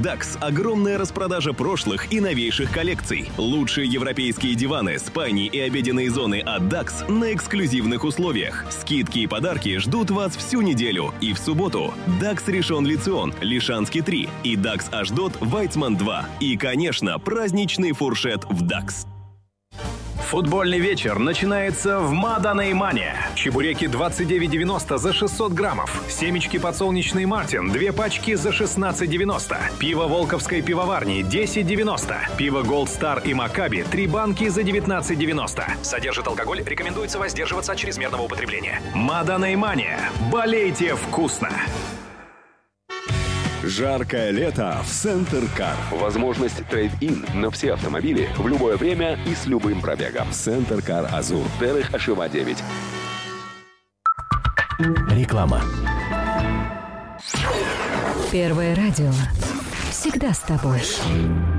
DAX огромная распродажа прошлых и новейших коллекций. Лучшие европейские диваны, спальни и обеденные зоны от DAX на эксклюзивных условиях. Скидки и подарки ждут вас всю неделю. И в субботу DAX Ришон Лицион, Лишанский 3 и DAX Ашдот Вайцман 2. И, конечно, праздничный фуршет в DAX. Футбольный вечер начинается в Маданеймане. Чебуреки 29,90 за 600 граммов. Семечки подсолнечный Мартин 2 пачки за 16,90. Пиво Волковской пивоварни 10,90. Пиво Gold Star и Макаби 3 банки за 19,90. Содержит алкоголь, рекомендуется воздерживаться от чрезмерного употребления. Маданеймане. Болейте вкусно! Жаркое лето в Центр Кар. Возможность трейд-ин на все автомобили в любое время и с любым пробегом. Центр Кар Азур. Дерих Ашива 9. Реклама. Первое радио. Всегда с тобой.